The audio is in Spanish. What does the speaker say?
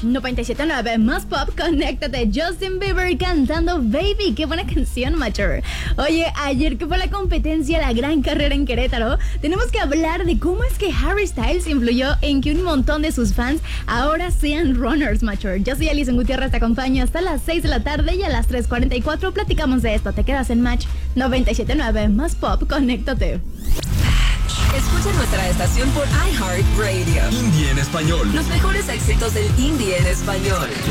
97.9 más pop, conéctate. Justin Bieber cantando Baby, qué buena canción, Mature. Oye, ayer que fue la competencia La Gran Carrera en Querétaro, tenemos que hablar de cómo es que Harry Styles influyó en que un montón de sus fans ahora sean runners, Mature. Yo soy Alison Gutiérrez, te acompaño hasta las 6 de la tarde y a las 3:44 platicamos de esto. Te quedas en Match 97.9 más pop, conéctate. Escucha nuestra estación por iHeartRadio. Indie en español. Los mejores éxitos del indie en español.